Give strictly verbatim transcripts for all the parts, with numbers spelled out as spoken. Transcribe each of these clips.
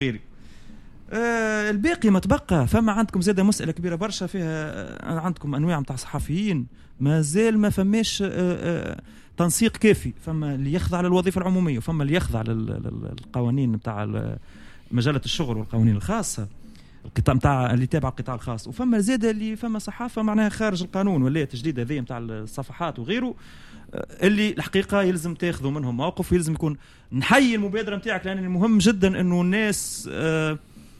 آه الباقي ما تبقى. فما عندكم زادة مسألة كبيرة برشا فيها. آه عندكم أنواع متاع صحفيين ما زال ما فماش آه آه تنسيق كافي. فما اللي يخضع للوظيفة العمومية وفما اللي يخضع للقوانين متاع مجلة الشغل والقوانين الخاصة القطاع متاع اللي تابع القطاع الخاص. وفما زادة اللي فما صحافة معناها خارج القانون ولا تجديد هذه متاع الصفحات وغيره اللي الحقيقة يلزم تاخذوا منهم موقف. ويلزم يكون نحيي المبادرة متاعك لأن مهم جدا أنه الناس آه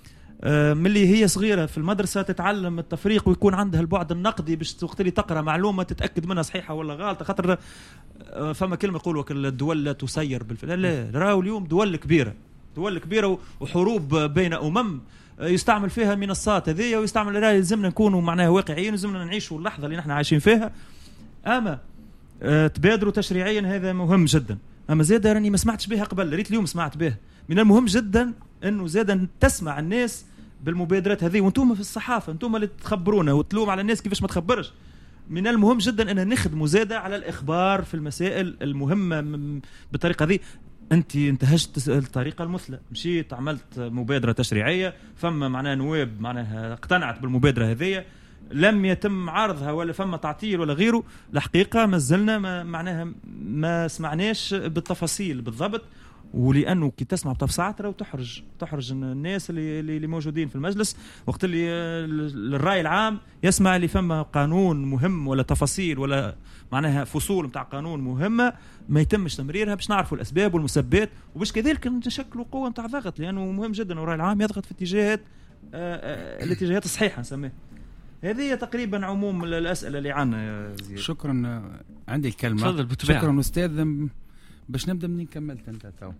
آه من اللي هي صغيرة في المدرسة تتعلم التفريق ويكون عندها البعد النقدي باش وقت اللي تقرأ معلومة تتأكد منها صحيحة ولا غلطة. خاطر آه فما كلمة يقولوا الدول لا تسير بالفعل. لا راهو اليوم دول كبيرة دول كبيرة وحروب بين أمم يستعمل فيها منصات هذه ويستعمل راه يلزمنا نكونوا معناها واقعيين ولازمنا نعيشوا اللحظة اللي نحن عايشين فيها. أما آه تبادروا تشريعيا هذا مهم جدا. أما زادة راني ما سمعتش بها قبل ريت اليوم سمعت بها. من المهم جدا أنه زادة تسمع الناس بالمبادرات هذه. وانتم في الصحافة انتم اللي تخبرونا وتلوم على الناس كيفاش ما تخبرش. من المهم جدا أن نخدموا زادة على الإخبار في المسائل المهمة بالطريقة هذه. انت انتهجت الطريقه المثلى مشيت عملت مبادره تشريعيه فما معناها نواب معناها اقتنعت بالمبادره هذه لم يتم عرضها ولا فما تعطيل ولا غيره. الحقيقه ما زلنا ما معناها ما سمعناش بالتفاصيل بالضبط. ولانه كي تسمع بتفصيلات راهو تحرج تحرج الناس اللي اللي موجودين في المجلس وقت اللي الراي العام يسمع اللي فما قانون مهم ولا تفاصيل ولا معناها فصول نتاع قانون مهمه ما يتمش تمريرها باش نعرفوا الاسباب والمسببات وباش كذلك نشكلوا قوه نتاع ضغط. لانه مهم جدا الراي العام يضغط في اتجاهات الاتجاهات الصحيحه نسميها. هذه تقريبا عموم الاسئله اللي عندنا. شكرا. عندي الكلمه. شكرا استاذ. باش نبدا منين كملت انت تو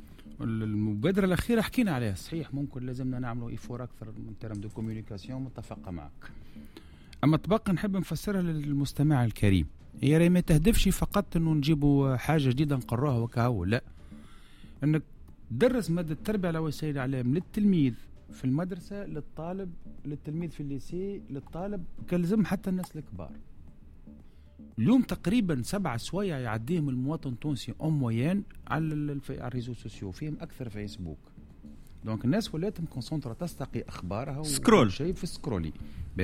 المبادره الاخيره حكينا عليها صحيح ممكن لازمنا نعملوا ايفور اكثر من ترم دو كوميونيكاسيون متفقه معك. اما تبقى نحب نفسرها للمستمع الكريم. هي ما تهدفش فقط انه نجيبوا حاجه جديده نقروها وكهو لا انك تدرس ماده التربيه على وسائل الاعلام للتلميذ في المدرسه للطالب للتلميذ في الليسي للطالب كلزم حتى الناس الكبار. اليوم تقريبا سبعة سوايع يعديهم المواطن التونسي ام ويان على الريزو سوسيو فيهم اكثر فيسبوك. دونك الناس ولات مكونسونطره تستقي اخبارها سكرول شيء في سكرولي.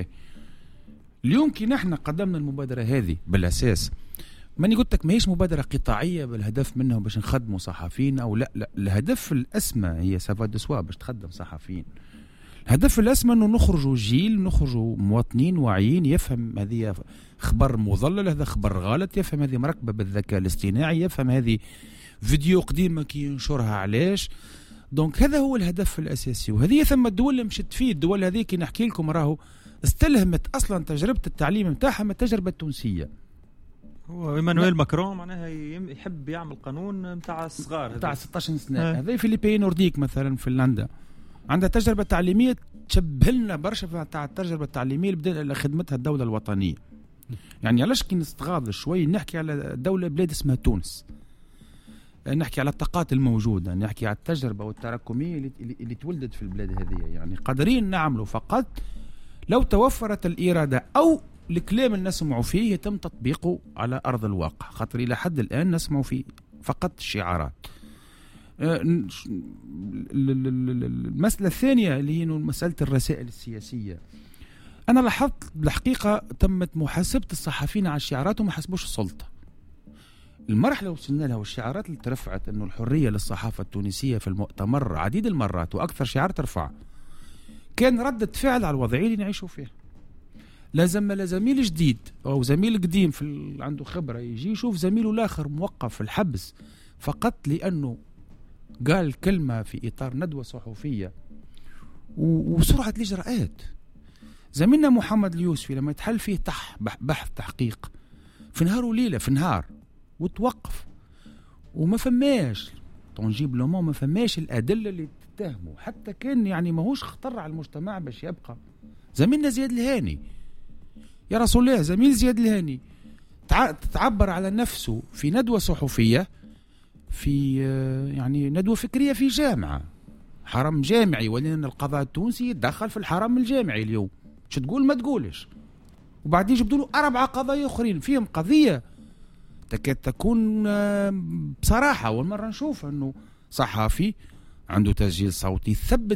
اليوم كي نحن قدمنا المبادره هذه بالاساس ماني قلت لك ماهيش مبادره قطاعيه بالهدف منها باش نخدموا صحفيين او لا لا الهدف الاسمى هي سافا دو سوا باش تخدم صحفيين. الهدف الاسمى انه نخرجوا جيل نخرجوا مواطنين واعيين يفهم هذه خبر مضلل هذا خبر غلط يفهم هذه مركبه بالذكاء الاصطناعي يفهم هذه فيديو قديمه كي ينشرها علاش. دونك هذا هو الهدف الاساسي. وهذه ثم الدول اللي مشت فيه الدول هذه كي نحكي لكم راهو استلهمت اصلا تجربه التعليم نتاعها من التجربه التونسيه. هو ايمانويل ماكرون معناها يحب يعمل قانون نتاع الصغار نتاع ستة عشر سنه. هذا في لي بي نورديك مثلا فنلندا عندها تجربه تعليميه تشبه لنا برشا تاع التجربه التعليميه اللي خدمتها الدوله الوطنيه. يعني علاش كي نستغاض شوي نحكي على دوله بلاد اسمها تونس نحكي على الطاقات الموجوده نحكي على التجربه والتراكميه اللي, اللي تولدت في البلاد هذه. يعني قادرين نعملوا فقط لو توفرت الاراده او الكلام اللي نسمعوا فيه يتم تطبيقه على ارض الواقع. خاطر الى حد الان نسمعوا فيه فقط شعارات. المسألة الثانية اللي هي مسألة الرسائل السياسية. أنا لاحظت بالحقيقة تمت محاسبة الصحفيين على الشعارات وما حسبوش السلطة. المرحلة وصلنا لها والشعارات اللي ترفعت أنه الحرية للصحافة التونسية في المؤتمر عديد المرات وأكثر شعار ترفع كان ردة فعل على الوضعية اللي نعيشوا فيها. لازم لزميل جديد أو زميل قديم في عنده خبرة يجي يشوف زميله الآخر موقف في الحبس فقط لأنه قال كلمة في إطار ندوة صحفية وسرعة الإجراءات. زميلنا محمد اليوسفي لما يتحل فيه تح بحث تحقيق في نهار وليلة في نهار وتوقف وما فماش تنجيب لومون ما فماش الأدلة اللي تتهمه حتى كان يعني ماهوش خطر على المجتمع باش يبقى. زميلنا زياد الهاني يا رسول الله زميل زياد الهاني تعبر على نفسه في ندوة صحفية في يعني ندوة فكرية في جامعة حرم جامعي ولأن القضاء التونسي يتدخل في الحرم الجامعي اليوم شو تقول ما تقولش. وبعدين يجبدوا له أربعة قضايا أخرين فيهم قضية تكاد تكون بصراحة أول مرة نشوف أنه صحافي عنده تسجيل صوتي، ثبت